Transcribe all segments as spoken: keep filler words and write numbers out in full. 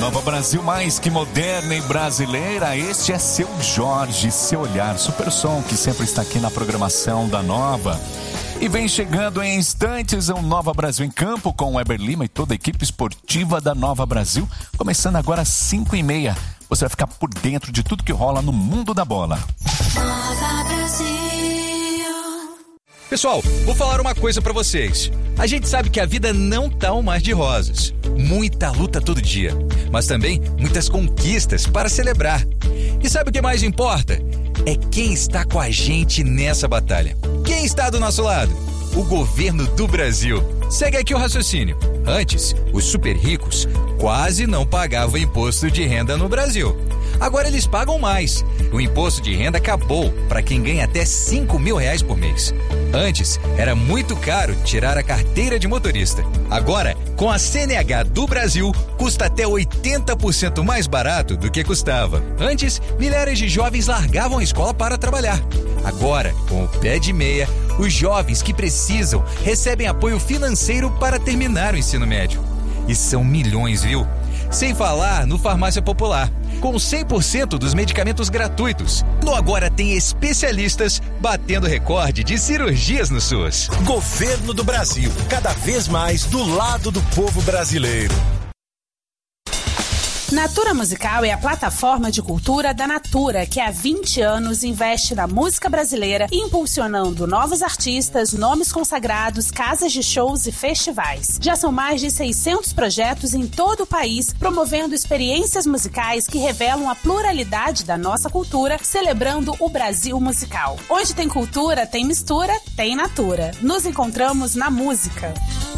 Nova Brasil, mais que moderna e brasileira, este é seu Jorge, seu olhar, super som que sempre está aqui na programação da Nova. E vem chegando em instantes o Nova Brasil em Campo com o Weber Lima e toda a equipe esportiva da Nova Brasil, começando agora às cinco e meia. Você vai ficar por dentro de tudo que rola no mundo da bola. Nova Brasil. Pessoal, vou falar uma coisa pra vocês. A gente sabe que a vida não tá um mar de rosas. Muita luta todo dia, mas também muitas conquistas para celebrar. E sabe o que mais importa? É quem está com a gente nessa batalha. Quem está do nosso lado? O governo do Brasil. Segue aqui o raciocínio. Antes, os super ricos quase não pagavam imposto de renda no Brasil. Agora eles pagam mais. O imposto de renda acabou para quem ganha até cinco mil reais por mês. Antes, era muito caro tirar a carteira de motorista. Agora, com a C N H do Brasil, custa até oitenta por cento mais barato do que custava. Antes, milhares de jovens largavam a escola para trabalhar. Agora, com o pé de meia, os jovens que precisam recebem apoio financeiro para terminar o ensino médio. E são milhões, viu? Sem falar no Farmácia Popular, com cem por cento dos medicamentos gratuitos. No Agora tem especialistas batendo recorde de cirurgias no SUS. Governo do Brasil, cada vez mais do lado do povo brasileiro. Natura Musical é a plataforma de cultura da Natura, que há vinte anos investe na música brasileira, impulsionando novos artistas, nomes consagrados, casas de shows e festivais. Já são mais de seiscentos projetos em todo o país, promovendo experiências musicais que revelam a pluralidade da nossa cultura, celebrando o Brasil musical. Onde tem cultura, tem mistura, tem Natura. Nos encontramos na música.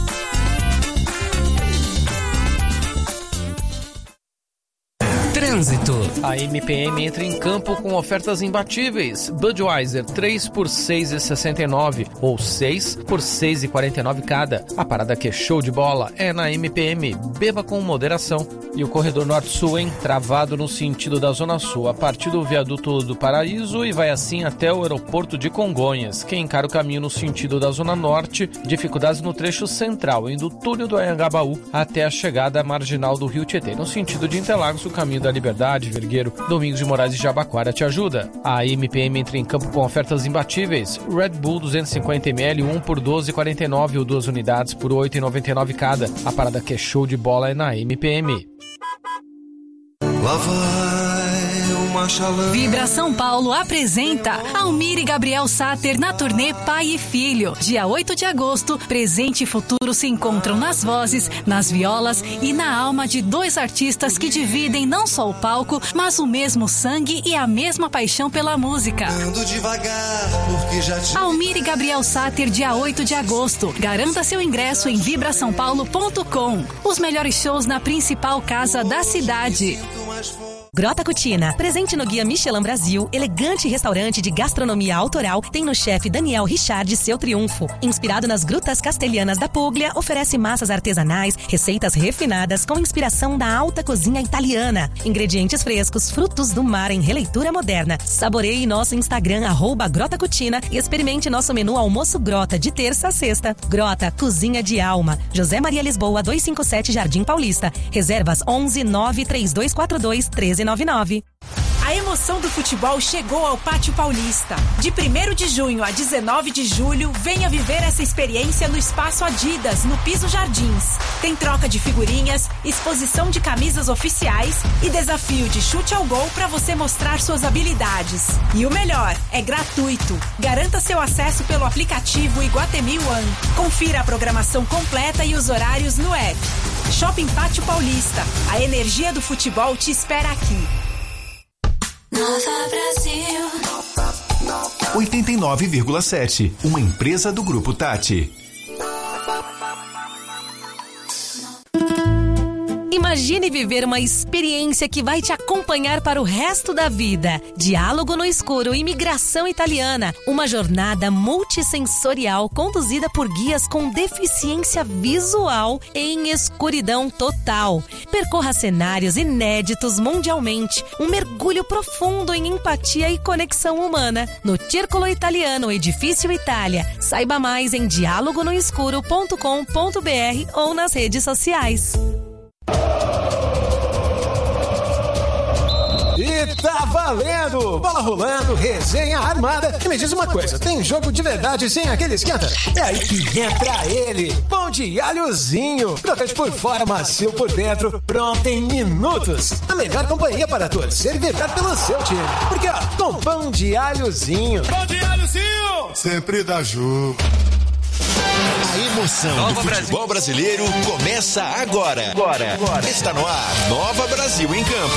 Trânsito. A M P M entra em campo com ofertas imbatíveis. Budweiser três por seis reais e sessenta e nove centavos ou seis por seis reais e quarenta e nove centavos cada. A parada que é show de bola é na M P M. Beba com moderação. E o corredor norte-sul, hein? Travado no sentido da Zona Sul, a partir do viaduto do Paraíso e vai assim até o aeroporto de Congonhas. Quem encara o caminho no sentido da Zona Norte, dificuldades no trecho central, indo do túnel do Anhangabaú até a chegada à marginal do Rio Tietê. No sentido de Interlagos, o caminho da Liberdade, Vergueiro, Domingos de Moraes e Jabaquara te ajuda. A M P M entra em campo com ofertas imbatíveis. Red Bull duzentos e cinquenta mililitros, um por doze reais e quarenta e nove centavos ou duas unidades por oito reais e noventa e nove centavos cada. A parada que é show de bola é na M P M. Lá vai uma chalana. Vibra São Paulo apresenta Almir e Gabriel Sater na turnê Pai e Filho. Dia oito de agosto, presente e futuro se encontram nas vozes, nas violas e na alma de dois artistas que dividem não só o palco, mas o mesmo sangue e a mesma paixão pela música. Ando devagar, porque já te... Almir e Gabriel Sater, dia oito de agosto. Garanta seu ingresso em vibra são paulo ponto com. Os melhores shows na principal casa da cidade. Grota Cucina, presente no Guia Michelin Brasil, elegante restaurante de gastronomia autoral, tem no chefe Daniel Richard seu triunfo. Inspirado nas grutas castelhanas da Puglia, oferece massas artesanais, receitas refinadas com inspiração da alta cozinha italiana. Ingredientes frescos, frutos do mar em releitura moderna. Saboreie nosso Instagram, arroba Grota Cucina, e experimente nosso menu almoço Grota de terça a sexta. Grota, cozinha de alma. José Maria Lisboa, duzentos e cinquenta e sete, Jardim Paulista. Reservas onze nove três dois quatro dois um três nove nove. A emoção do futebol chegou ao Pátio Paulista. De primeiro de junho a dezenove de julho, venha viver essa experiência no Espaço Adidas, no Piso Jardins. Tem troca de figurinhas, exposição de camisas oficiais e desafio de chute ao gol para você mostrar suas habilidades. E o melhor, é gratuito. Garanta seu acesso pelo aplicativo Iguatemi One. Confira a programação completa e os horários no app. Shopping Pátio Paulista. A energia do futebol te espera aqui. Nova Brasil. oitenta e nove vírgula sete, uma empresa do Grupo Tati. Imagine viver uma experiência que vai te acompanhar para o resto da vida. Diálogo no Escuro, Imigração Italiana. Uma jornada multissensorial conduzida por guias com deficiência visual em escuridão total. Percorra cenários inéditos mundialmente. Um mergulho profundo em empatia e conexão humana. No Círculo Italiano, Edifício Itália. Saiba mais em diálogo no escuro ponto com ponto br ou nas redes sociais. E tá valendo! Bola rolando, resenha armada. E me diz uma coisa, tem jogo de verdade sem aquele esquenta? É aí que entra ele, pão de alhozinho. Crocante por fora, macio por dentro, pronto em minutos. A melhor companhia para torcer e vibrar pelo seu time. Porque, ó, com pão de alhozinho. Pão de alhozinho! Sempre dá jogo. A emoção Nova do futebol Brasil. brasileiro começa agora. agora. Agora. Está no ar, Nova Brasil em Campo.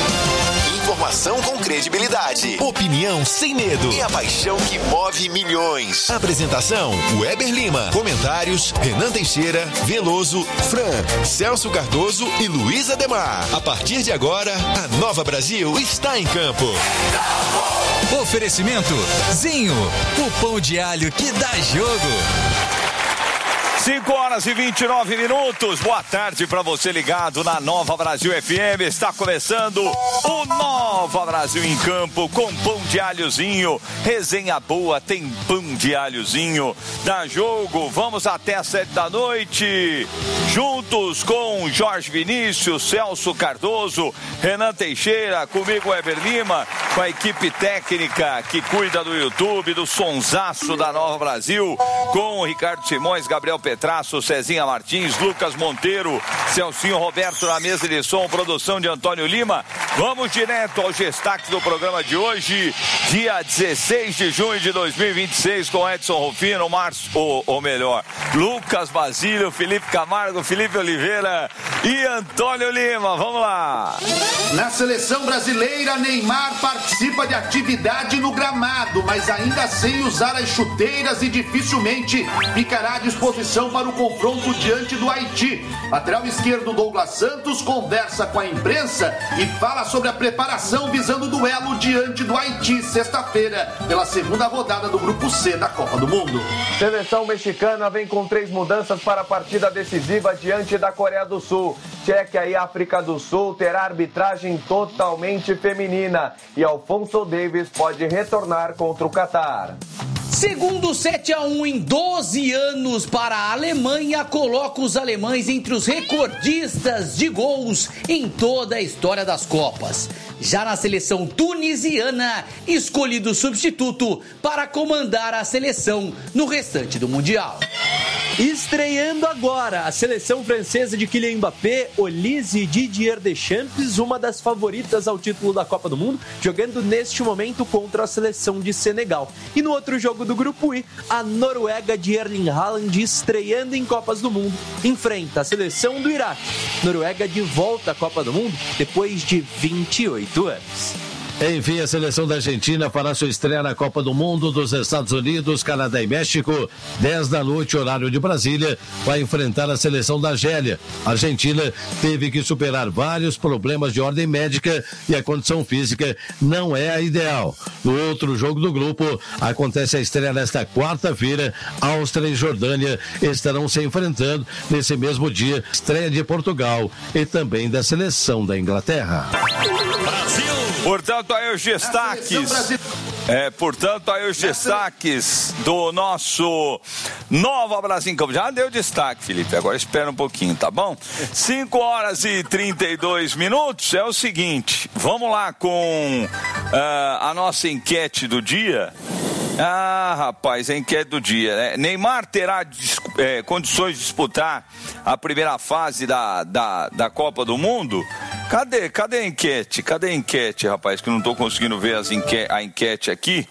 Informação com credibilidade, opinião sem medo e a paixão que move milhões. Apresentação, Weber Lima. Comentários, Renan Teixeira, Veloso, Fran, Celso Cardoso e Luiz Ademar. A partir de agora, a Nova Brasil está em campo. Oferecimento, Zinho, o pão de alho que dá jogo. cinco horas e vinte e nove minutos. Boa tarde para você ligado na Nova Brasil F M. Está começando o Nova Brasil em Campo com pão de alhozinho. Resenha boa, tem pão de alhozinho. Dá jogo, vamos até às sete da noite. Juntos com Jorge Vinícius, Celso Cardoso, Renan Teixeira, comigo Weber Lima, com a equipe técnica que cuida do YouTube, do sonsaço da Nova Brasil, com o Ricardo Simões, Gabriel Petraço, Cezinha Martins, Lucas Monteiro, Celcinho Roberto na mesa de som, produção de Antônio Lima. Vamos direto aos destaques do programa de hoje, dia dezesseis de junho de dois mil e vinte e seis, com Edson Rufino, Márcio, ou, ou melhor, Lucas Basílio, Felipe Camargo, Felipe Oliveira e Antônio Lima. Vamos lá! Na seleção brasileira, Neymar participa de atividade no gramado, mas ainda sem usar as chuteiras e dificilmente ficará à disposição para o confronto diante do Haiti. Lateral esquerdo Douglas Santos conversa com a imprensa e fala sobre a preparação visando o duelo diante do Haiti, sexta-feira, pela segunda rodada do Grupo C da Copa do Mundo. Seleção mexicana vem com três mudanças para a partida decisiva diante da Coreia do Sul. Tchequia e África do Sul terá arbitragem totalmente feminina e Alphonso Davies pode retornar contra o Catar. Segundo sete a um em doze anos para a Alemanha, coloca os alemães entre os recordistas de gols em toda a história das Copas. Já na seleção tunisiana, escolhido substituto para comandar a seleção no restante do Mundial. Estreando agora, a seleção francesa de Kylian Mbappé, Olise e Didier Deschamps, uma das favoritas ao título da Copa do Mundo, jogando neste momento contra a seleção de Senegal. E no outro jogo do Grupo I, a Noruega de Erling Haaland, estreando em Copas do Mundo, enfrenta a seleção do Iraque. Noruega de volta à Copa do Mundo depois de vinte e oito anos. Enfim, a seleção da Argentina fará sua estreia na Copa do Mundo dos Estados Unidos, Canadá e México. dez da noite, horário de Brasília, vai enfrentar a seleção da Argélia. A Argentina teve que superar vários problemas de ordem médica e a condição física não é a ideal. No outro jogo do grupo, acontece a estreia nesta quarta-feira. Áustria e Jordânia estarão se enfrentando nesse mesmo dia. Estreia de Portugal e também da seleção da Inglaterra. Brasil! Portanto, aí os destaques. É, portanto, aí os destaques do nosso Nova Brasil em Campo. Já deu destaque, Felipe. Agora espera um pouquinho, tá bom? cinco horas e trinta e dois minutos. É o seguinte, vamos lá com uh, a nossa enquete do dia. Ah, rapaz, a enquete do dia, né? Neymar terá é, condições de disputar a primeira fase da, da, da Copa do Mundo? Cadê? Cadê a enquete? Cadê a enquete, rapaz? Que eu não estou conseguindo ver as enque... a enquete aqui.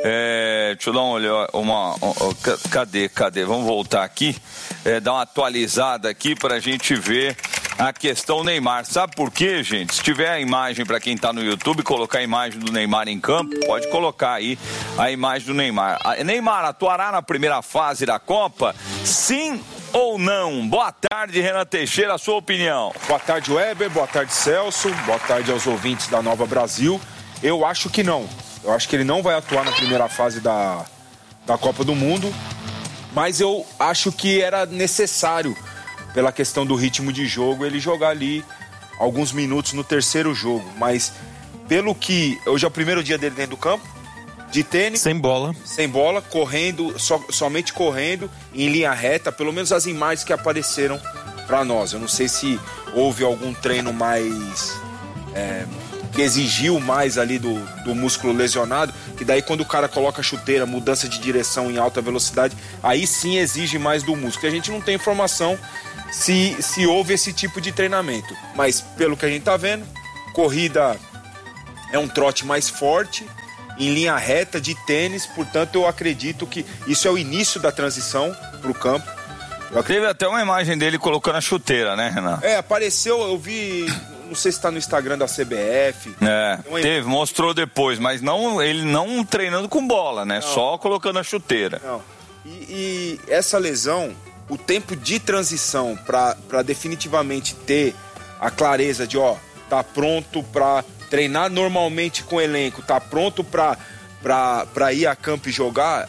É... Deixa eu dar uma olhada. Uma... Cadê? Cadê? Vamos voltar aqui. É, dar uma atualizada aqui para a gente ver a questão Neymar. Sabe por quê, gente? Se tiver a imagem para quem está no YouTube, colocar a imagem do Neymar em campo, pode colocar aí a imagem do Neymar. A Neymar atuará na primeira fase da Copa? Sim ou não? Boa tarde, Renan Teixeira, a sua opinião. Boa tarde, Weber, boa tarde, Celso, boa tarde aos ouvintes da Nova Brasil. Eu acho que não. Eu acho que ele não vai atuar na primeira fase da, da Copa do Mundo, mas eu acho que era necessário, pela questão do ritmo de jogo, ele jogar ali alguns minutos no terceiro jogo. Mas pelo que... Hoje é o primeiro dia dele dentro do campo, de tênis. Sem bola. Sem bola, correndo, so, somente correndo, em linha reta, pelo menos as imagens que apareceram para nós. Eu não sei se houve algum treino mais... É, que exigiu mais ali do, do músculo lesionado, que daí quando o cara coloca a chuteira, mudança de direção em alta velocidade, aí sim exige mais do músculo. E a gente não tem informação se, se houve esse tipo de treinamento. Mas pelo que a gente tá vendo, corrida é um trote mais forte, em linha reta de tênis, portanto eu acredito que isso é o início da transição para o campo. Teve até uma imagem dele colocando a chuteira, né, Renan? É, apareceu, eu vi, não sei se está no Instagram da C B F. É, teve, mostrou depois, mas não, ele não treinando com bola, né? Não. Só colocando a chuteira. Não. E, e essa lesão, o tempo de transição para definitivamente ter a clareza de, ó, tá pronto para treinar normalmente com o elenco, tá pronto para para ir a campo e jogar,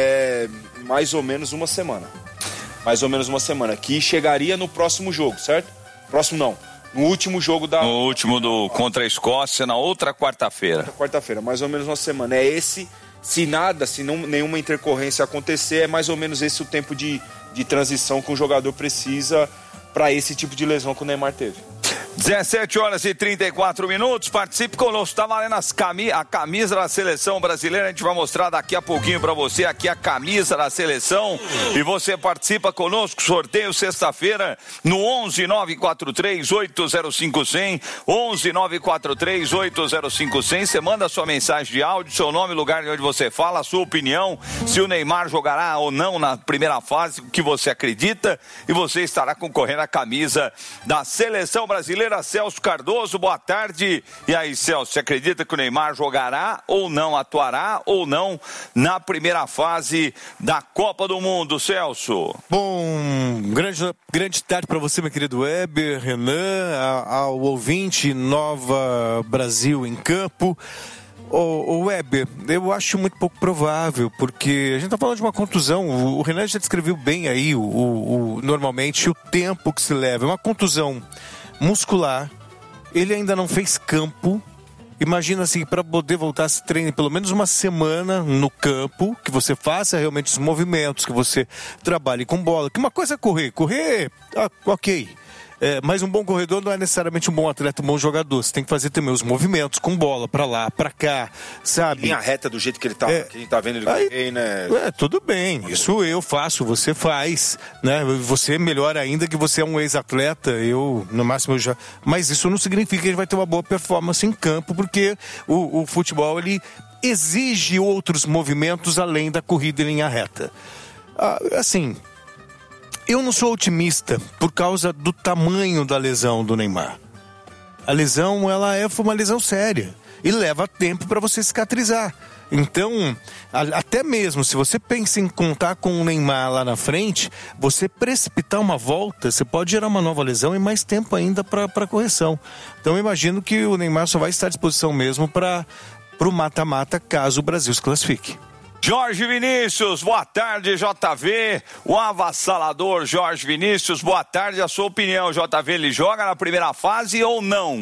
é mais ou menos uma semana. Mais ou menos uma semana, que chegaria no próximo jogo, certo? Próximo não, no último jogo da... No último do contra a Escócia, na outra quarta-feira. Quarta-feira, mais ou menos uma semana. É esse, se nada, se não, nenhuma intercorrência acontecer, é mais ou menos esse o tempo de, de transição que um jogador precisa para esse tipo de lesão que o Neymar teve. dezessete horas e trinta e quatro minutos, participe conosco, tá valendo as cami a camisa da seleção brasileira, a gente vai mostrar daqui a pouquinho pra você aqui a camisa da seleção e você participa conosco, sorteio sexta-feira no onze nove quatro três oito zero cinco zero zero, onze nove quatro três oito zero cinco zero zero, você manda sua mensagem de áudio, seu nome, lugar de onde você fala, a sua opinião, se o Neymar jogará ou não na primeira fase, o que você acredita, e você estará concorrendo à camisa da seleção brasileira. Celso Cardoso, boa tarde. E aí, Celso, você acredita que o Neymar jogará ou não, atuará ou não na primeira fase da Copa do Mundo, Celso? Bom, grande, grande tarde para você, meu querido Weber, Renan, ao ouvinte Nova Brasil em Campo. Ô, ô Weber, eu acho muito pouco provável, porque a gente tá falando de uma contusão, o, o Renan já descreveu bem aí, o, o, o, normalmente, o tempo que se leva. É uma contusão muscular, ele ainda não fez campo. Imagina assim, para poder voltar a se treinar pelo menos uma semana no campo, que você faça realmente os movimentos, que você trabalhe com bola. Que uma coisa é correr, correr, ah, ok. É, mas um bom corredor não é necessariamente um bom atleta, um bom jogador. Você tem que fazer também os movimentos com bola, pra lá, pra cá, sabe? Linha reta do jeito que ele tá, é, que a gente tá vendo ele aí, correr, né? É, tudo bem, isso eu faço, você faz, né? Você melhor ainda que você é um ex-atleta, eu, no máximo, eu já... Mas isso não significa que ele vai ter uma boa performance em campo, porque o, o futebol, ele exige outros movimentos além da corrida em linha reta. Ah, assim... Eu não sou otimista por causa do tamanho da lesão do Neymar. A lesão, ela é uma lesão séria e leva tempo para você cicatrizar. Então, até mesmo se você pensa em contar com o Neymar lá na frente, você precipitar uma volta, você pode gerar uma nova lesão e mais tempo ainda para correção. Então, eu imagino que o Neymar só vai estar à disposição mesmo para o mata-mata caso o Brasil se classifique. Jorge Vinícius, boa tarde, J V, o avassalador Jorge Vinícius, boa tarde, a sua opinião, J V, ele joga na primeira fase ou não?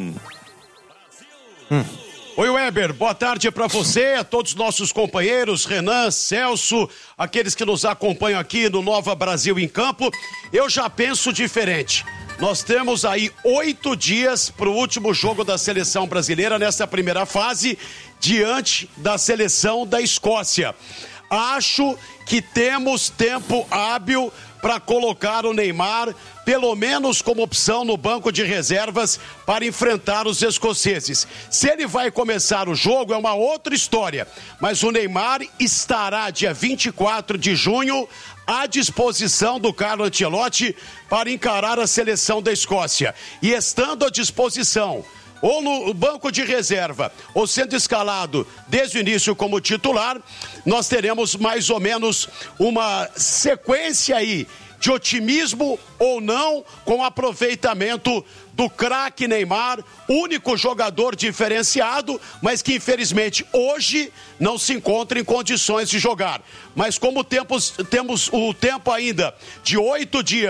Hum. Oi, Weber, boa tarde para você, a todos os nossos companheiros, Renan, Celso, aqueles que nos acompanham aqui no Nova Brasil em Campo. Eu já penso diferente. Nós temos aí oito dias para o último jogo da seleção brasileira nessa primeira fase, diante da seleção da Escócia. Acho que temos tempo hábil para colocar o Neymar, pelo menos como opção no banco de reservas, para enfrentar os escoceses. Se ele vai começar o jogo é uma outra história, mas o Neymar estará dia vinte e quatro de junho à disposição do Carlo Ancelotti para encarar a seleção da Escócia. E estando à disposição, ou no banco de reserva, ou sendo escalado desde o início como titular, nós teremos mais ou menos uma sequência aí de otimismo ou não com aproveitamento do craque Neymar, único jogador diferenciado, mas que infelizmente hoje não se encontra em condições de jogar. Mas como temos, temos o tempo ainda de oito dias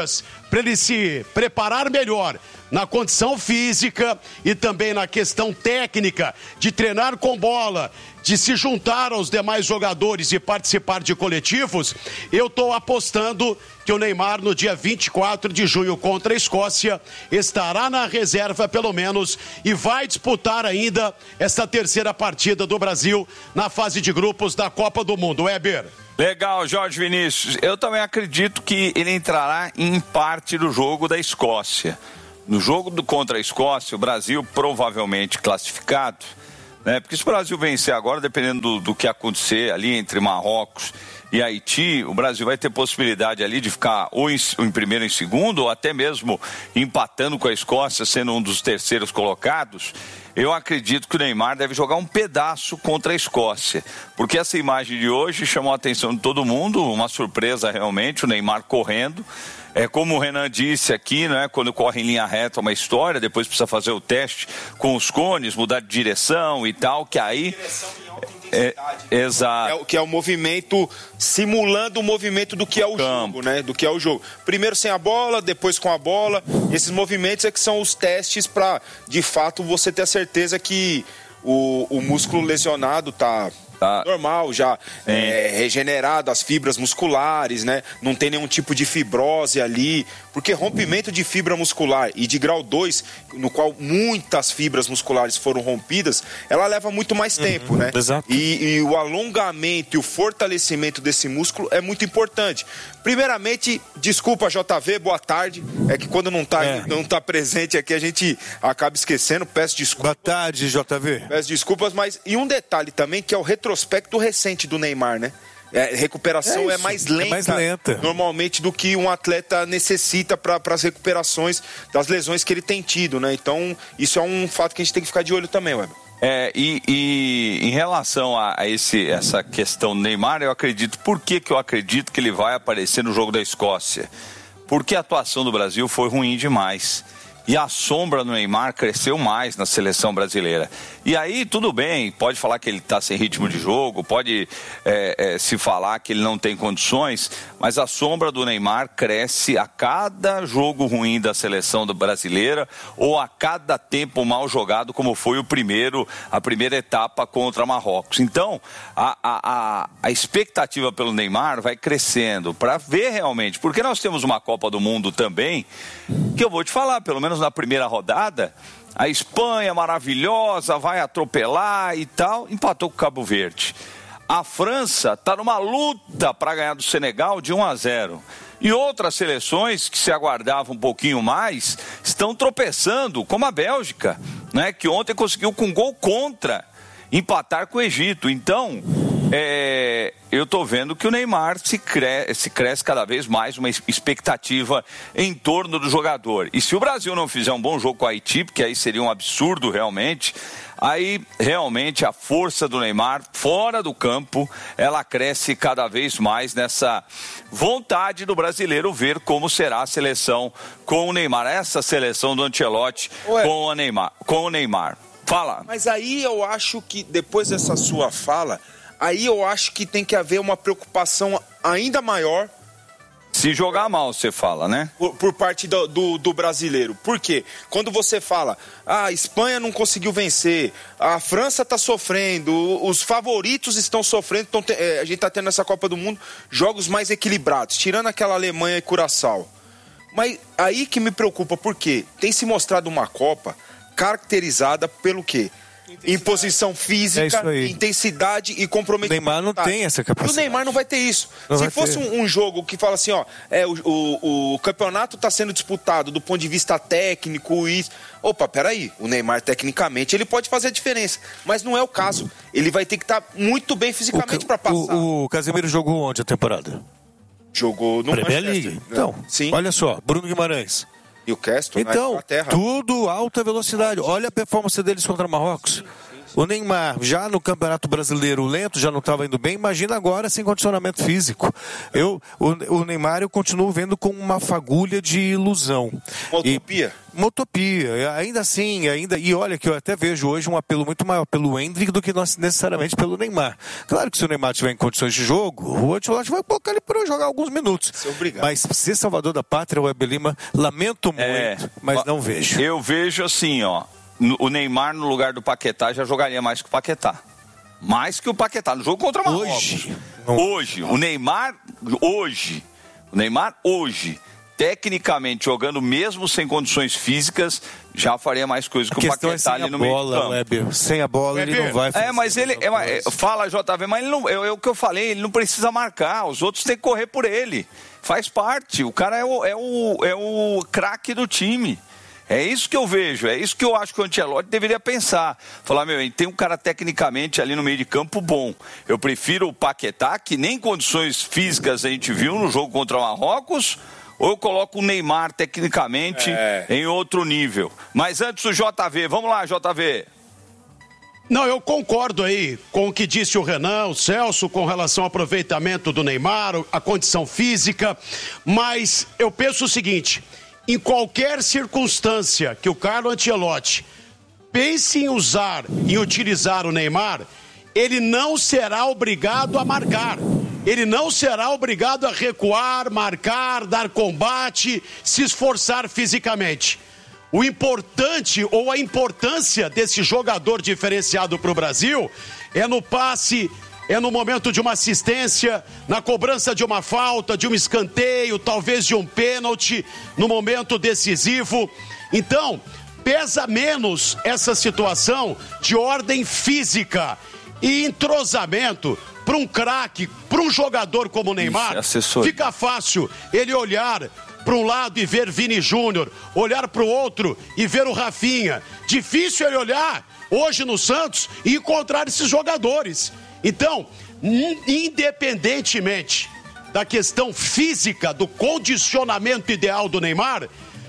para ele se preparar melhor na condição física e também na questão técnica de treinar com bola, de se juntar aos demais jogadores e participar de coletivos, eu estou apostando que o Neymar, no dia vinte e quatro de junho contra a Escócia, estará na reserva pelo menos e vai disputar ainda esta terceira partida do Brasil na fase de grupos da Copa do Mundo. Weber. Legal, Jorge Vinícius. Eu também acredito que ele entrará em parte do jogo da Escócia. No jogo do, contra a Escócia, o Brasil provavelmente classificado, né? Porque se o Brasil vencer agora, dependendo do, do que acontecer ali entre Marrocos e Haiti, o Brasil vai ter possibilidade ali de ficar ou em, ou em primeiro ou em segundo, ou até mesmo empatando com a Escócia, sendo um dos terceiros colocados. Eu acredito que o Neymar deve jogar um pedaço contra a Escócia, porque essa imagem de hoje chamou a atenção de todo mundo, uma surpresa realmente, o Neymar correndo. É como o Renan disse aqui, né? Quando corre em linha reta é uma história, depois precisa fazer o teste com os cones, mudar de direção e tal, que aí... É, exato. É o que é o movimento, simulando o movimento do que é o campo. jogo, né? Do que é o jogo. Primeiro sem a bola, depois com a bola. Esses movimentos é que são os testes para, de fato, você ter a certeza que o, o músculo lesionado tá... Tá. Normal, já é, regenerado, as fibras musculares, né? Não tem nenhum tipo de fibrose ali, porque rompimento de fibra muscular e de grau dois, no qual muitas fibras musculares foram rompidas, ela leva muito mais tempo, uhum, né? Exato. E, e o alongamento e o fortalecimento desse músculo é muito importante. Primeiramente, desculpa, J V, boa tarde. É que quando não tá, é. não tá presente aqui, a gente acaba esquecendo. Peço desculpas. Boa tarde, J V. Peço desculpas, mas... E um detalhe também, que é o retrospecto recente do Neymar, né? É, recuperação é, é, mais lenta, é mais lenta normalmente do que um atleta necessita para as recuperações das lesões que ele tem tido, né? Então, isso é um fato que a gente tem que ficar de olho também, Weber. É, e, e em relação a, a esse, essa questão do Neymar, eu acredito, por que que eu acredito que ele vai aparecer no jogo da Escócia? Porque a atuação do Brasil foi ruim demais. E a sombra do Neymar cresceu mais na seleção brasileira. E aí, tudo bem, pode falar que ele está sem ritmo de jogo, pode é, é, se falar que ele não tem condições, mas a sombra do Neymar cresce a cada jogo ruim da seleção brasileira ou a cada tempo mal jogado, como foi o primeiro, a primeira etapa contra Marrocos. Então, a, a, a, a expectativa pelo Neymar vai crescendo para ver realmente, porque nós temos uma Copa do Mundo também, que eu vou te falar, pelo menos na primeira rodada, a Espanha maravilhosa, vai atropelar e tal, empatou com o Cabo Verde. A França está numa luta para ganhar do Senegal de um a zero. E outras seleções que se aguardavam um pouquinho mais estão tropeçando, como a Bélgica, né, que ontem conseguiu com gol contra empatar com o Egito. Então, é, eu estou vendo que o Neymar se, cre- se cresce cada vez mais uma expectativa em torno do jogador. E se o Brasil não fizer um bom jogo com a Haiti, porque aí seria um absurdo realmente, aí realmente a força do Neymar fora do campo, ela cresce cada vez mais nessa vontade do brasileiro ver como será a seleção com o Neymar. Essa seleção do Ancelotti com o Neymar. Com o Neymar. Fala. Mas aí eu acho que, depois dessa sua fala, aí eu acho que tem que haver uma preocupação ainda maior. Se jogar mal, você fala, né? Por, por parte do, do, do brasileiro. Por quê? Quando você fala, ah, a Espanha não conseguiu vencer, a França está sofrendo, os favoritos estão sofrendo, então, é, a gente está tendo nessa Copa do Mundo jogos mais equilibrados, tirando aquela Alemanha e Curaçao. Mas aí que me preocupa, porque tem se mostrado uma Copa caracterizada pelo quê? Imposição física, é intensidade e comprometimento. O Neymar não tem essa capacidade. E o Neymar não vai ter isso. Não Se fosse um, um jogo que fala assim, ó, é, o, o, o campeonato está sendo disputado do ponto de vista técnico e... Opa, peraí, o Neymar tecnicamente ele pode fazer a diferença, mas não é o caso. Ele vai ter que estar tá muito bem fisicamente para passar. O, o Casemiro jogou onde a temporada? Jogou no Premier League. Então, sim. Olha só, Bruno Guimarães. E o Castro, então, tudo alta velocidade. Olha a performance deles contra Marrocos. O Neymar, já no Campeonato Brasileiro lento, já não estava indo bem, imagina agora sem condicionamento físico. Eu, o, o Neymar eu continuo vendo com uma fagulha de ilusão. Uma utopia? E, uma utopia. Ainda assim, ainda, e olha que eu até vejo hoje um apelo muito maior pelo Endrick do que necessariamente pelo Neymar. Claro que se o Neymar estiver em condições de jogo, o Ancelotti vai colocar ele para jogar alguns minutos. Mas ser salvador da pátria, o Weber Lima, lamento muito, é, mas não vejo. Eu vejo assim, ó. O Neymar, no lugar do Paquetá, já jogaria mais que o Paquetá. Mais que o Paquetá, no jogo contra o Marrocos. Hoje. Não... Hoje. O Neymar, hoje. O Neymar, hoje. Tecnicamente, jogando mesmo sem condições físicas, já faria mais coisa que o Paquetá é ali no meio do campo. Weber. Sem a bola, Weber. Ele não vai fazer. É, mas ele... É, fala, J V, mas ele não, é, é o que eu falei, ele não precisa marcar. Os outros têm que correr por ele. Faz parte. O cara é o, é o, é o craque do time. É isso que eu vejo, é isso que eu acho que o Ancelotti deveria pensar. Falar, meu, tem um cara tecnicamente ali no meio de campo bom. Eu prefiro o Paquetá, que nem condições físicas a gente viu no jogo contra o Marrocos, ou eu coloco o Neymar tecnicamente é. em outro nível. Mas antes o J V, vamos lá, J V. Não, eu concordo aí com o que disse o Renan, o Celso, com relação ao aproveitamento do Neymar, a condição física, mas eu penso o seguinte... Em qualquer circunstância que o Carlo Ancelotti pense em usar e utilizar o Neymar, ele não será obrigado a marcar. Ele não será obrigado a recuar, marcar, dar combate, se esforçar fisicamente. O importante ou a importância desse jogador diferenciado para o Brasil é no passe... É no momento de uma assistência, na cobrança de uma falta, de um escanteio, talvez de um pênalti, no momento decisivo. Então, pesa menos essa situação de ordem física e entrosamento para um craque, para um jogador como o Neymar. Isso, fica fácil ele olhar para um lado e ver Vini Júnior, olhar para o outro e ver o Rafinha. Difícil ele olhar hoje no Santos e encontrar esses jogadores. Então, independentemente da questão física, do condicionamento ideal do Neymar,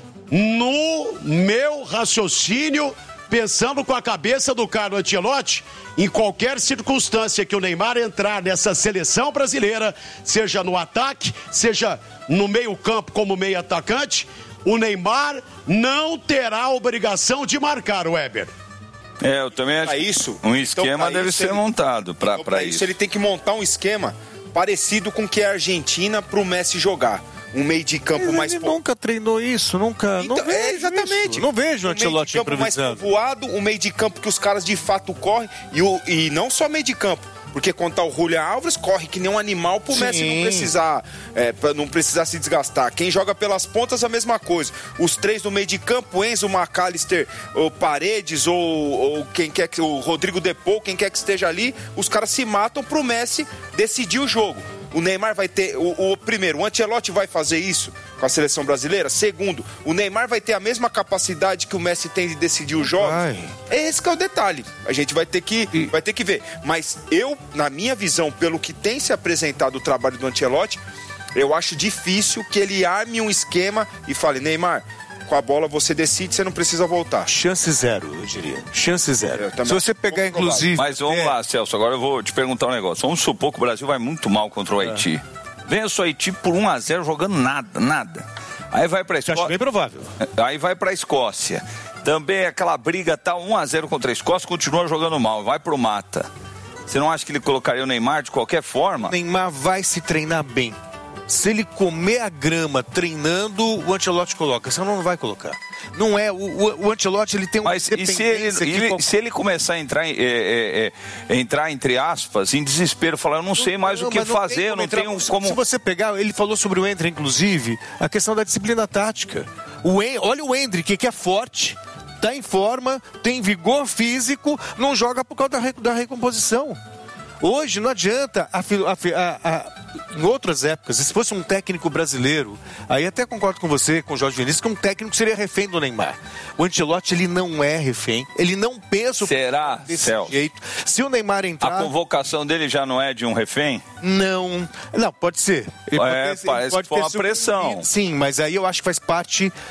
no meu raciocínio, pensando com a cabeça do Carlo Ancelotti, em qualquer circunstância que o Neymar entrar nessa seleção brasileira, seja no ataque, seja no meio-campo como meio atacante, o Neymar não terá obrigação de marcar, Weber. É, eu também acho pra isso, um esquema então, deve isso, ser ele, montado para então, isso. isso. Ele tem que montar um esquema parecido com o que é a Argentina para o Messi jogar. Um meio de campo ele mais... Ele nunca treinou isso, nunca... Então, não vejo é, exatamente. Isso. Não vejo o Ancelotti improvisando. Um meio de campo mais povoado, um meio de campo que os caras de fato correm, e, o, e não só meio de campo. Porque quando tá o Julián Álvares, corre que nem um animal pro Sim. Messi não precisar, é, não precisar se desgastar. Quem joga pelas pontas, a mesma coisa. Os três no meio de campo, Enzo, McAllister, ou Paredes, ou, ou quem quer que, o Rodrigo Depou, quem quer que esteja ali, os caras se matam pro Messi decidir o jogo. O Neymar vai ter, o, o primeiro, o Ancelotti vai fazer isso com a seleção brasileira. Segundo, o Neymar vai ter a mesma capacidade que o Messi tem de decidir os jogos. Ai. Esse que é o detalhe. A gente vai ter que, e... vai ter que ver. Mas eu, na minha visão, pelo que tem se apresentado o trabalho do Ancelotti, eu acho difícil que ele arme um esquema e fale, Neymar, com a bola você decide, você não precisa voltar. Chance zero, eu diria. Chance zero. Se você pegar, inclusive... Mas vamos é... lá, Celso, agora eu vou te perguntar um negócio. Vamos supor que o Brasil vai muito mal contra o Haiti. É. Vence o Haiti por um a zero jogando nada, nada. Aí vai pra Escócia... Acho bem provável. Aí vai pra Escócia. Também aquela briga tá um a zero contra a Escócia, continua jogando mal, vai pro mata. Você não acha que ele colocaria o Neymar de qualquer forma? O Neymar vai se treinar bem. Se ele comer a grama treinando, o Ancelotti coloca. Você não vai colocar. Não é, o, o, o Ancelotti ele tem uma Mas e se ele, ele, se ele começar a entrar, é, é, é, entrar, entre aspas, em desespero, falar, eu não sei mais não, o que fazer, eu não tenho como... Se você pegar, ele falou sobre o Endrick, inclusive, a questão da disciplina tática. O en, olha o Endrick, que é forte, tá em forma, tem vigor físico, não joga por causa da, da recomposição. Hoje não adianta, a, a, a, em outras épocas, se fosse um técnico brasileiro, aí até concordo com você, com o Jorge Vinícius, que um técnico seria refém do Neymar. O Ancelotti, ele não é refém, ele não pensa Será, desse Celso? jeito. Se o Neymar entrar... A convocação dele já não é de um refém? Não, não, pode ser. Ele é, pode ter, parece pode que foi uma pressão. Sim, mas aí eu acho que faz parte...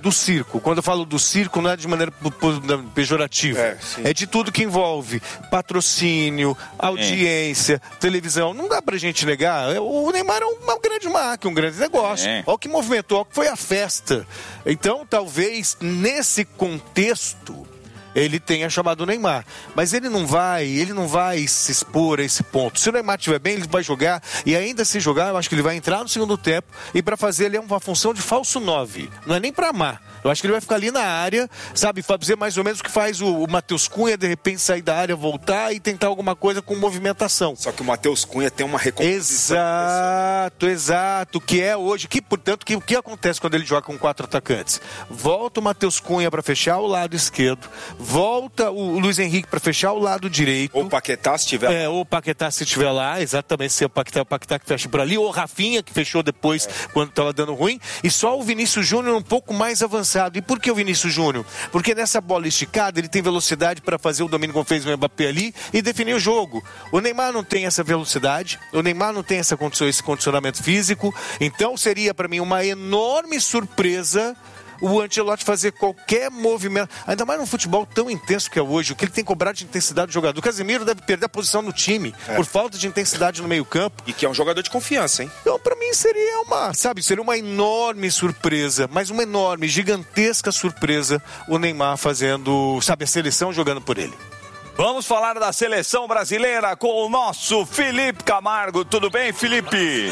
do circo. Quando eu falo do circo, não é de maneira pejorativa. É, é de tudo que envolve patrocínio, audiência, é. televisão. Não dá pra gente negar. O Neymar é uma grande marca, um grande negócio. É. Olha o que movimentou, olha o que foi a festa. Então, talvez, nesse contexto, ele tenha chamado o Neymar. Mas ele não vai, ele não vai se expor a esse ponto. Se o Neymar estiver bem, ele vai jogar. E ainda se jogar, eu acho que ele vai entrar no segundo tempo. E para fazer, ele é uma função de falso nove. Não é nem para amar. Eu acho que ele vai ficar ali na área, sabe? Fazer mais ou menos o que faz o, o Matheus Cunha, de repente sair da área, voltar e tentar alguma coisa com movimentação. Só que o Matheus Cunha tem uma recomposição. Exato, exato. Que é hoje, que portanto, que, o que acontece quando ele joga com quatro atacantes? Volta o Matheus Cunha para fechar o lado esquerdo, volta o Luiz Henrique para fechar o lado direito. Ou o Paquetá se estiver lá. É, ou o Paquetá se estiver lá, exatamente, se é o Paquetá, o Paquetá que fecha por ali, ou o Rafinha que fechou depois, é. quando estava dando ruim, e só o Vinícius Júnior um pouco mais avançado. E por que o Vinícius Júnior? Porque nessa bola esticada ele tem velocidade para fazer o domínio como fez o Mbappé ali e definir o jogo. O Neymar não tem essa velocidade, o Neymar não tem essa condição, esse condicionamento físico, então seria para mim uma enorme surpresa o Ancelotti fazer qualquer movimento, ainda mais num futebol tão intenso que é hoje, o que ele tem cobrado de intensidade do jogador. O Casemiro deve perder a posição no time é. por falta de intensidade no meio campo. E que é um jogador de confiança, hein? Então, pra mim seria uma, sabe, seria uma enorme surpresa, mas uma enorme, gigantesca surpresa o Neymar fazendo, sabe, a seleção jogando por ele. Vamos falar da seleção brasileira com o nosso Felipe Camargo. Tudo bem, Felipe?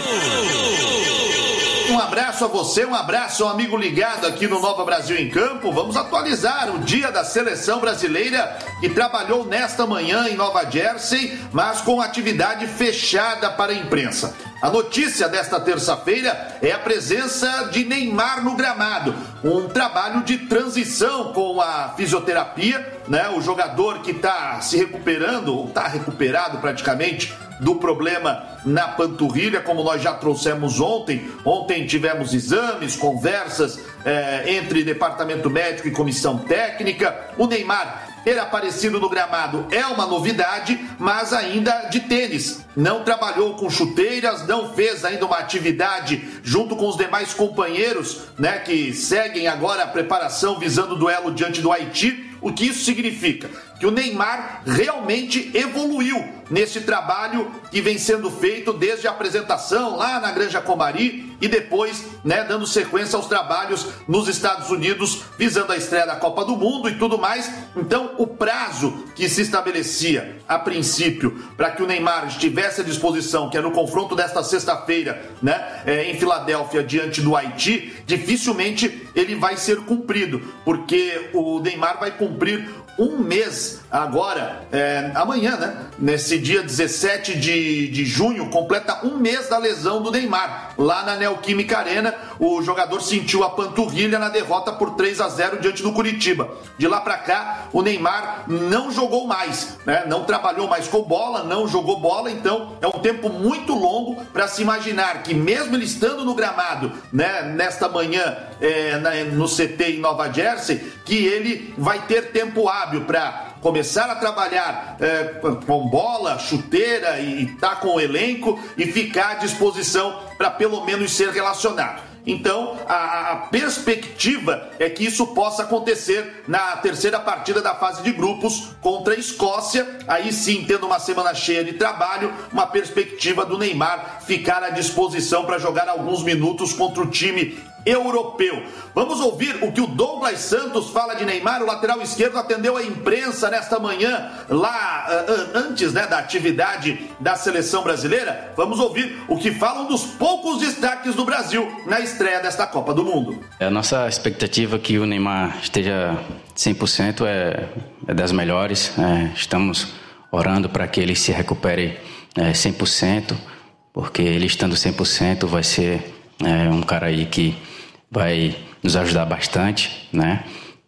Um abraço a você, um abraço ao amigo ligado aqui no Nova Brasil em Campo. Vamos atualizar o dia da seleção brasileira que trabalhou nesta manhã em Nova Jersey, mas com atividade fechada para a imprensa. A notícia desta terça-feira é a presença de Neymar no gramado. Um trabalho de transição com a fisioterapia, né? O jogador que está se recuperando, ou está recuperado praticamente, do problema na panturrilha, como nós já trouxemos ontem. Ontem tivemos exames, conversas é, entre departamento médico e comissão técnica. O Neymar ter aparecido no gramado é uma novidade, mas ainda de tênis. Não trabalhou com chuteiras, não fez ainda uma atividade junto com os demais companheiros, né, que seguem agora a preparação visando o duelo diante do Haiti. O que isso significa? Que o Neymar realmente evoluiu nesse trabalho que vem sendo feito desde a apresentação lá na Granja Comari e depois, né, dando sequência aos trabalhos nos Estados Unidos, visando a estreia da Copa do Mundo e tudo mais. Então, o prazo que se estabelecia a princípio para que o Neymar estivesse à disposição, que é no confronto desta sexta-feira, né, é, em Filadélfia, diante do Haiti, dificilmente ele vai ser cumprido, porque o Neymar vai cumprir um mês agora, é, amanhã, né? Nesse dia dezessete de junho, completa um mês da lesão do Neymar. Lá na Neoquímica Arena, o jogador sentiu a panturrilha na derrota por três a zero diante do Curitiba. De lá pra cá, o Neymar não jogou mais, né? Não trabalhou mais com bola, não jogou bola, então é um tempo muito longo para se imaginar que mesmo ele estando no gramado, né, nesta manhã, é, na, no C T em Nova Jersey, que ele vai ter tempo hábil para começar a trabalhar é, com bola, chuteira e tá com o elenco e ficar à disposição para pelo menos ser relacionado. Então, a, a perspectiva é que isso possa acontecer na terceira partida da fase de grupos contra a Escócia. Aí sim, tendo uma semana cheia de trabalho, uma perspectiva do Neymar ficar à disposição para jogar alguns minutos contra o time europeu. Vamos ouvir o que o Douglas Santos fala de Neymar. O lateral esquerdo atendeu a imprensa nesta manhã, lá uh, antes, né, da atividade da seleção brasileira. Vamos ouvir o que falam dos poucos destaques do Brasil na estreia desta Copa do Mundo. A nossa expectativa é que o Neymar esteja cem por cento é, é das melhores. É, estamos orando para que ele se recupere é, cem por cento, porque ele estando cem por cento vai ser é, um cara aí que vai nos ajudar bastante, né?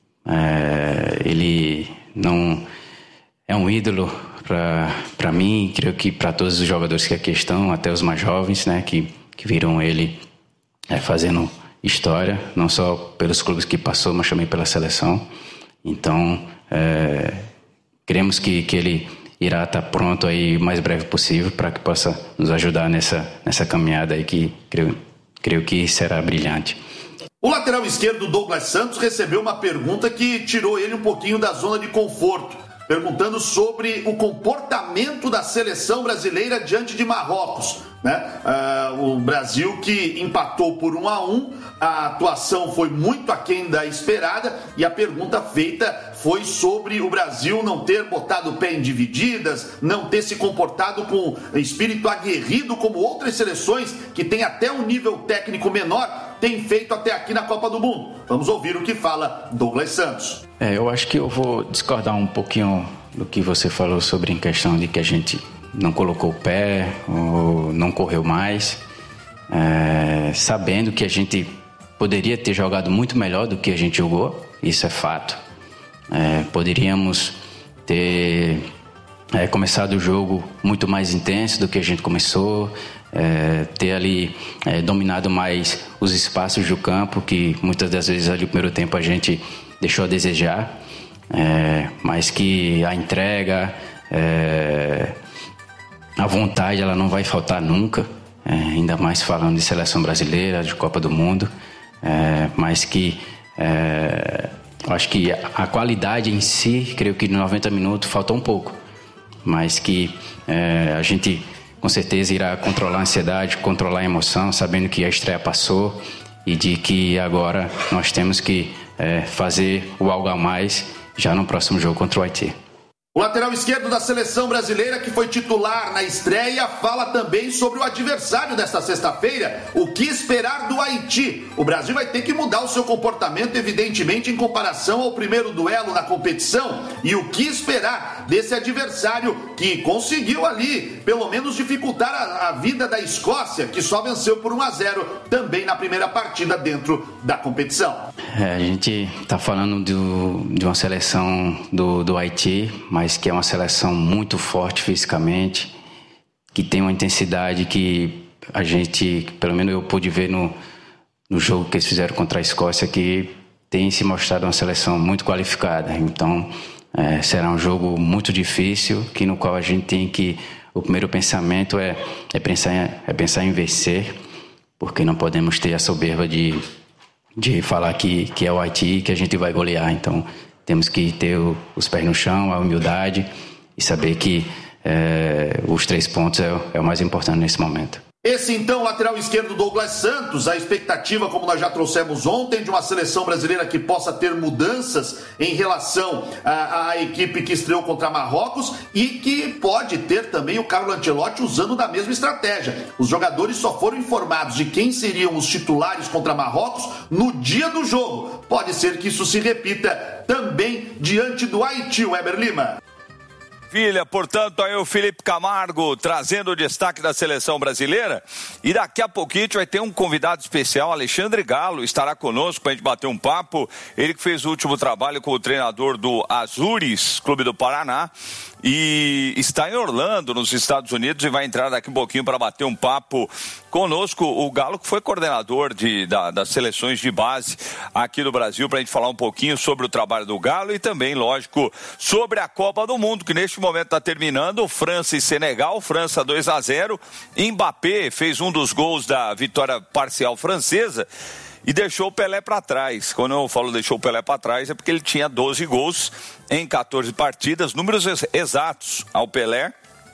É, ele não é um ídolo para mim, creio que para todos os jogadores que aqui estão, até os mais jovens, né? Que, que viram ele é, fazendo história, não só pelos clubes que passou, mas também pela seleção. Então, é, queremos que, que ele irá estar pronto aí o mais breve possível para que possa nos ajudar nessa, nessa caminhada aí que creio, creio que será brilhante. O lateral esquerdo Douglas Santos recebeu uma pergunta que tirou ele um pouquinho da zona de conforto, perguntando sobre o comportamento da seleção brasileira diante de Marrocos. Né? Uh, o Brasil que empatou por um a um, a atuação foi muito aquém da esperada e a pergunta feita foi sobre o Brasil não ter botado o pé em divididas, não ter se comportado com espírito aguerrido como outras seleções que têm até um nível técnico menor, têm feito até aqui na Copa do Mundo. Vamos ouvir o que fala Douglas Santos. É, eu acho que eu vou discordar um pouquinho do que você falou sobre em questão de que a gente não colocou o pé ou não correu mais, é, sabendo que a gente poderia ter jogado muito melhor do que a gente jogou, isso é fato. É, poderíamos ter é, começado o jogo muito mais intenso do que a gente começou, é, ter ali é, dominado mais os espaços do campo, que muitas das vezes ali no primeiro tempo a gente deixou a desejar, é, mas que a entrega, é, a vontade, ela não vai faltar nunca, é, ainda mais falando de seleção brasileira, de Copa do Mundo, é, mas que é, acho que a qualidade em si, creio que nos noventa minutos faltou um pouco, mas que é, a gente com certeza irá controlar a ansiedade, controlar a emoção, sabendo que a estreia passou e de que agora nós temos que é, fazer o algo a mais já no próximo jogo contra o Haiti. O lateral esquerdo da seleção brasileira, que foi titular na estreia, fala também sobre o adversário desta sexta-feira, o que esperar do Haiti. O Brasil vai ter que mudar o seu comportamento, evidentemente, em comparação ao primeiro duelo na competição, e o que esperar desse adversário que conseguiu ali, pelo menos, dificultar a, a vida da Escócia, que só venceu por um a zero também na primeira partida dentro da competição. É, a gente está falando do, de uma seleção do, do Haiti, mas que é uma seleção muito forte fisicamente, que tem uma intensidade que a gente, pelo menos eu pude ver no, no jogo que eles fizeram contra a Escócia, que tem se mostrado uma seleção muito qualificada. Então, é, será um jogo muito difícil, que no qual a gente tem que, o primeiro pensamento é, é, pensar, em, é pensar em vencer, porque não podemos ter a soberba de, de falar que, que é o Haiti, que a gente vai golear. Então, temos que ter o, os pés no chão, a humildade e saber que é, os três pontos é, é o mais importante nesse momento. Esse então, lateral esquerdo Douglas Santos, a expectativa, como nós já trouxemos ontem, de uma seleção brasileira que possa ter mudanças em relação à, à equipe que estreou contra Marrocos e que pode ter também o Carlo Ancelotti usando da mesma estratégia. Os jogadores só foram informados de quem seriam os titulares contra Marrocos no dia do jogo. Pode ser que isso se repita também diante do Haiti, Weber Lima. Filha, portanto, aí o Felipe Camargo trazendo o destaque da seleção brasileira. E daqui a pouquinho a gente vai ter um convidado especial, Alexandre Galo, estará conosco para a gente bater um papo. Ele que fez o último trabalho com o treinador do Azures, Clube do Paraná, e está em Orlando, nos Estados Unidos, e vai entrar daqui a pouquinho para bater um papo conosco. O Galo, que foi coordenador de, da, das seleções de base aqui do Brasil, para a gente falar um pouquinho sobre o trabalho do Galo e também, lógico, sobre a Copa do Mundo, que neste momento está terminando. França e Senegal, França dois a zero. Mbappé fez um dos gols da vitória parcial francesa e deixou o Pelé para trás. Quando eu falo deixou o Pelé para trás, é porque ele tinha doze gols em quatorze partidas, números exatos ao Pelé.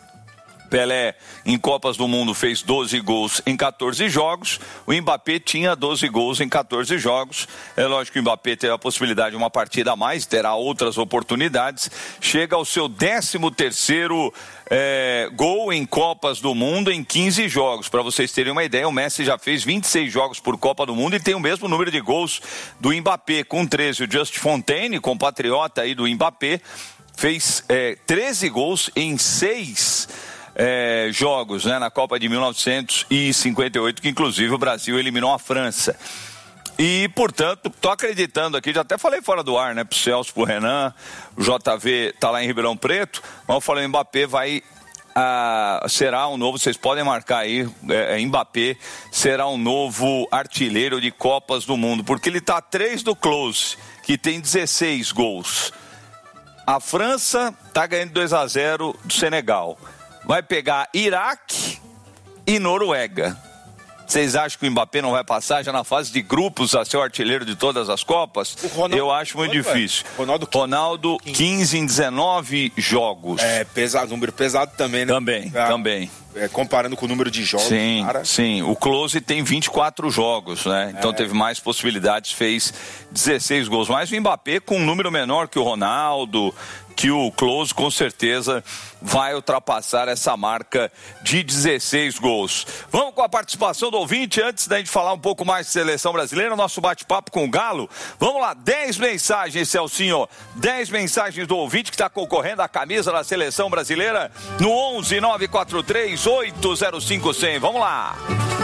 Pelé, em Copas do Mundo, fez doze gols em quatorze jogos. O Mbappé tinha doze gols em quatorze jogos. É lógico que o Mbappé teve a possibilidade de uma partida a mais, terá outras oportunidades. Chega ao seu décimo terceiro é, gol em Copas do Mundo em quinze jogos. Para vocês terem uma ideia, o Messi já fez vinte e seis jogos por Copa do Mundo e tem o mesmo número de gols do Mbappé, com treze. O Just Fontaine, compatriota aí do Mbappé, fez é, treze gols em seis É, jogos, né, na Copa de mil novecentos e cinquenta e oito, que inclusive o Brasil eliminou a França. E, portanto, tô acreditando aqui, já até falei fora do ar, né, pro Celso, pro Renan, o J V tá lá em Ribeirão Preto, mas eu falei, o Mbappé vai, ah, será um novo, vocês podem marcar aí, é, Mbappé será um novo artilheiro de Copas do Mundo, porque ele tá a três do Klose, que tem dezesseis gols. A França tá ganhando dois a zero do Senegal. Vai pegar Iraque e Noruega. Vocês acham que o Mbappé não vai passar já na fase de grupos a ser o artilheiro de todas as Copas? Ronaldo, eu acho muito Ronaldo, difícil. Ronaldo, Ronaldo, quinze em dezenove jogos. É, pesado, número pesado também, né? Também, é, também. É, comparando com o número de jogos. Sim, cara. sim. O Klose tem vinte e quatro jogos, né? Então é. teve mais possibilidades, fez dezesseis gols. Mas o Mbappé, com um número menor que o Ronaldo, que o Klose, com certeza vai ultrapassar essa marca de dezesseis gols. Vamos com a participação do ouvinte, antes da gente falar um pouco mais de seleção brasileira, nosso bate-papo com o Galo. Vamos lá, dez mensagens, Celcinho, dez mensagens do ouvinte que está concorrendo à camisa da seleção brasileira no onze nove quatro três oito zero cinco cem. Vamos lá.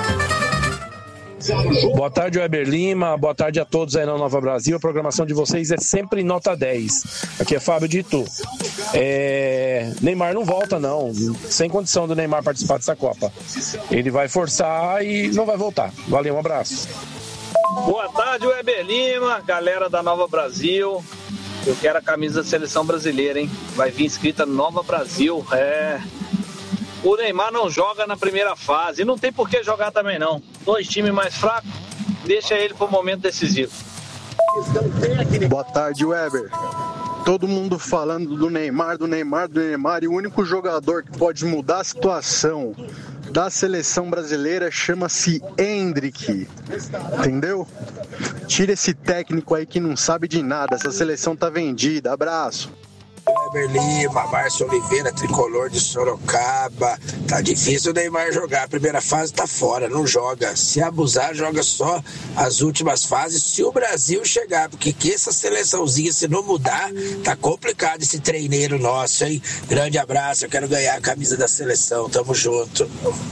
Boa tarde, Weber Lima. Boa tarde a todos aí na Nova Brasil. A programação de vocês é sempre nota dez. Aqui é Fábio de Itu. É... Neymar não volta, não. Sem condição do Neymar participar dessa Copa. Ele vai forçar e não vai voltar. Valeu, um abraço. Boa tarde, Weber Lima. Galera da Nova Brasil. Eu quero a camisa da seleção brasileira, hein? Vai vir escrita Nova Brasil. É... O Neymar não joga na primeira fase. E não tem por que jogar também, não. Dois times mais fracos, deixa ele pro momento decisivo. Boa tarde, Weber. Todo mundo falando do Neymar, do Neymar, do Neymar. E o único jogador que pode mudar a situação da seleção brasileira chama-se Endrick. Entendeu? Tira esse técnico aí que não sabe de nada. Essa seleção tá vendida. Abraço. Weber Lima, Márcio Oliveira, tricolor de Sorocaba. Tá difícil o Neymar jogar. A primeira fase tá fora, não joga. Se abusar, joga só as últimas fases. Se o Brasil chegar, porque que essa seleçãozinha, se não mudar, tá complicado esse treineiro nosso, hein? Grande abraço, eu quero ganhar a camisa da seleção. Tamo junto.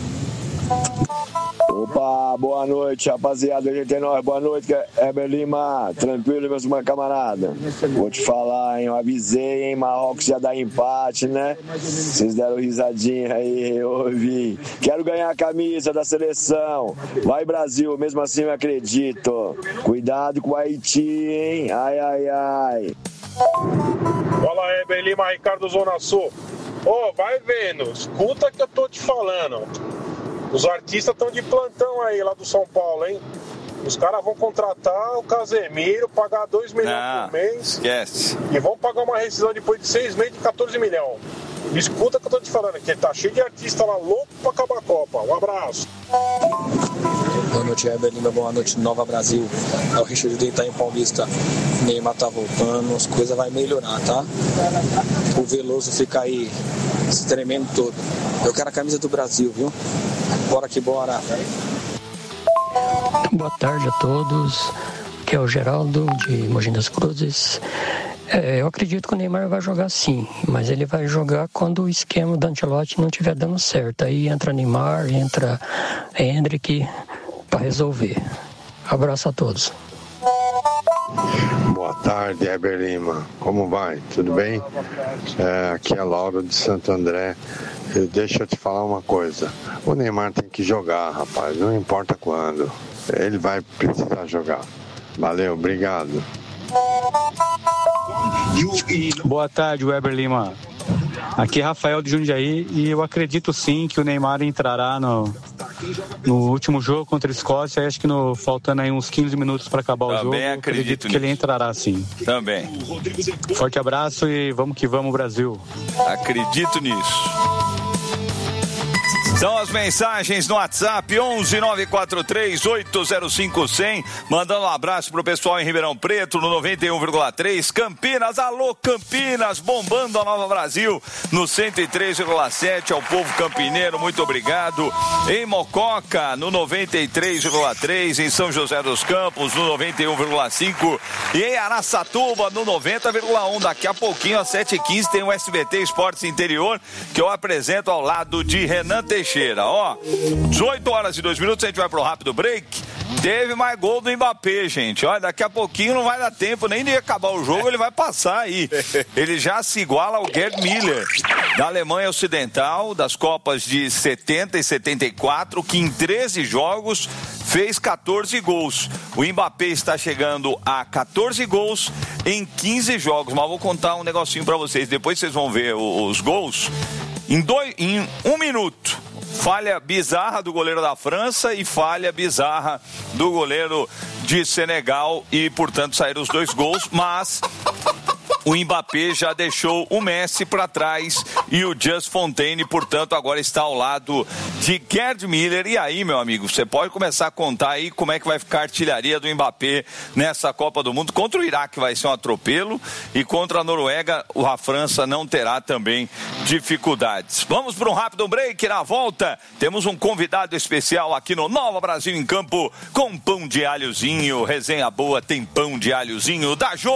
Opa, boa noite, rapaziada, oitenta e nove, boa noite, Weber Lima, tranquilo, meus camaradas? Vou te falar, hein, eu avisei, hein, Marrocos já dá empate, né? Vocês deram risadinha aí, eu ouvi. Quero ganhar a camisa da seleção, vai Brasil, mesmo assim eu acredito. Cuidado com o Haiti, hein, ai, ai, ai. Fala, Weber Lima, Ricardo Zona Sul. Ô, oh, vai vendo, escuta que eu tô te falando. Os artistas estão de plantão aí, lá do São Paulo, hein? Os caras vão contratar o Casemiro, pagar dois milhões ah, por mês. Esquece. E vão pagar uma rescisão depois de seis meses de quatorze milhões. Escuta que eu tô te falando aqui, tá cheio de artista lá louco pra acabar a Copa. Um abraço. Boa noite, Weber Lima. Boa noite, Nova Brasil. É o Richard de Itaim Paulista. Neymar tá voltando, as coisas vai melhorar, tá? O Veloso fica aí se tremendo todo. Eu quero a camisa do Brasil, viu? Bora que bora. Boa tarde a todos. Aqui é o Geraldo de Mogi das Cruzes. É, eu acredito que o Neymar vai jogar sim, mas ele vai jogar quando o esquema do Ancelotti não estiver dando certo. Aí entra Neymar, entra Endrick para resolver. Abraço a todos. Boa tarde, Weber Lima. Como vai? Tudo bem? É, aqui é Lauro de Santo André. Eu, deixa eu te falar uma coisa. O Neymar tem que jogar, rapaz. Não importa quando. Ele vai precisar jogar. Valeu, obrigado. Boa tarde, Weber Lima. Aqui é Rafael de Jundiaí e eu acredito sim que o Neymar entrará no, no último jogo contra a Escócia. Acho que no, faltando aí uns quinze minutos para acabar Também o jogo. Também acredito, acredito que ele entrará sim. Também. Forte abraço e vamos que vamos, Brasil. Acredito nisso. São as mensagens no WhatsApp onze nove quatro três oito zero cinco cem. Mandando um abraço pro pessoal em Ribeirão Preto no noventa e um vírgula três. Campinas, alô Campinas, bombando a Nova Brasil no cento e três vírgula sete. Ao povo campineiro, muito obrigado. Em Mococa no noventa e três vírgula três. Em São José dos Campos no noventa e um vírgula cinco. E em Araçatuba no noventa vírgula um. Daqui a pouquinho às sete e quinze tem o S B T Esportes Interior que eu apresento ao lado de Renan Teixeira. Ó, dezoito horas e dois minutos, a gente vai pro rápido break. Teve mais gol do Mbappé, gente. Olha, daqui a pouquinho não vai dar tempo nem de acabar o jogo, ele vai passar aí. Ele já se iguala ao Gerd Müller, da Alemanha Ocidental, das Copas de setenta e setenta e quatro, que em treze jogos fez quatorze gols. O Mbappé está chegando a quatorze gols em quinze jogos. Mas vou contar um negocinho pra vocês, depois vocês vão ver os gols. Em, dois, em um minuto, falha bizarra do goleiro da França e falha bizarra do goleiro de Senegal e, portanto, saíram os dois gols, mas o Mbappé já deixou o Messi para trás e o Just Fontaine, portanto, agora está ao lado de Gerd Müller. E aí, meu amigo, você pode começar a contar aí como é que vai ficar a artilharia do Mbappé nessa Copa do Mundo. Contra o Iraque vai ser um atropelo e contra a Noruega a França não terá também dificuldades. Vamos para um rápido break. Na volta temos um convidado especial aqui no Nova Brasil em Campo com pão de alhozinho. Resenha boa, tem pão de alhozinho da Jô.